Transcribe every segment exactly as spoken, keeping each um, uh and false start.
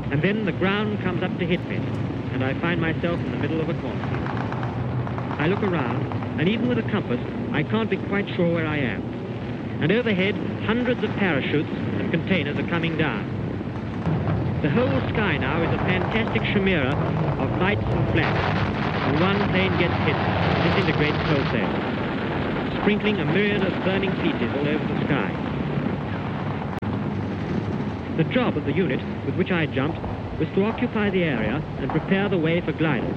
And then the ground comes up to hit me, and I find myself in the middle of a cornfield. I look around, and even with a compass, I can't be quite sure where I am. And overhead, hundreds of parachutes and containers are coming down. The whole sky now is a fantastic chimera of lights and flashes. When one plane gets hit, it disintegrates wholesale, sprinkling a myriad of burning pieces all over the sky. The job of the unit with which I jumped was to occupy the area and prepare the way for gliders.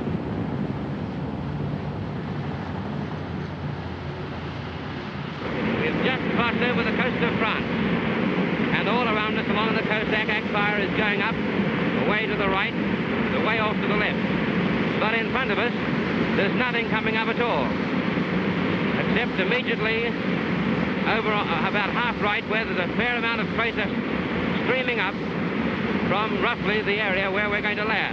We've just crossed over the coast of France, and all around us along the coast, ack-ack fire is going up, away to the right, the way off to the left. But in front of us, there's nothing coming up at all, except immediately over uh, about half right, where there's a fair amount of tracer streaming up from roughly the area where we're going to land.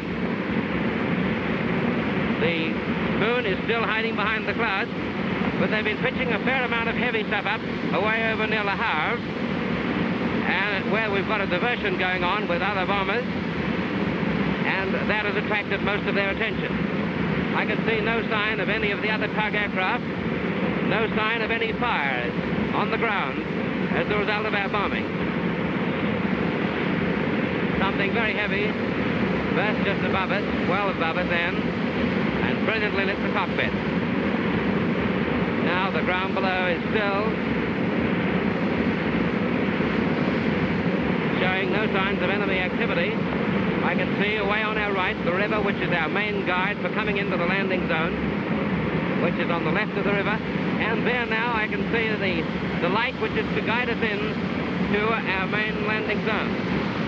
The moon is still hiding behind the clouds, but they've been pitching a fair amount of heavy stuff up away over near Le Havre, and where we've got a diversion going on with other bombers, and that has attracted most of their attention. I can see no sign of any of the other tug aircraft, no sign of any fires on the ground as a result of our bombing. Something very heavy burst just above us, well above us then, and brilliantly lit the cockpit. Now the ground below is still, showing no signs of enemy activity. I can see away on our right the river, which is our main guide for coming into the landing zone, which is on the left of the river. And there now I can see the, the light which is to guide us in to our main landing zone.